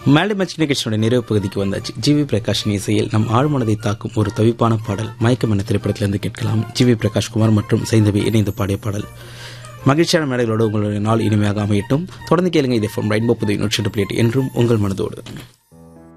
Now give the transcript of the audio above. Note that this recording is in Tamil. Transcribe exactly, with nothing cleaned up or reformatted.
மேலே மச்சி நிகழ்ச்சியோட நிறைவு பகுதிக்கு வந்தாச்சு. ஜிவி பிரகாஷ் இசையில் நம் ஆழ்மனதை தாக்கும் ஒரு தவிப்பான பாடல் மயக்கம் என திரைப்படத்திலிருந்து கேட்கலாம். ஜிவி பிரகாஷ் குமார் மற்றும் சைந்தவி இணைந்து பாடிய பாடல். மகிழ்ச்சியான மேடைகளோடு உங்களுடைய நாள் இனிமையாக அமையட்டும். தொடர்ந்து கேளுங்க. இது ரெயின்போ புதிய நூற்றி எட்டு புள்ளி எட்டு என்றும் உங்கள் மனதோடு.